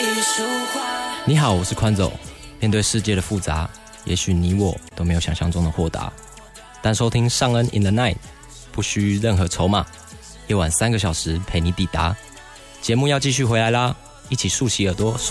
你好，我是宽走。面对世界的复杂，也许你我都没有想象中的豁达，但收听尚恩 in the night 不需任何筹码，夜晚3个小时陪你抵达。节目要继续回来啦，一起竖起耳朵，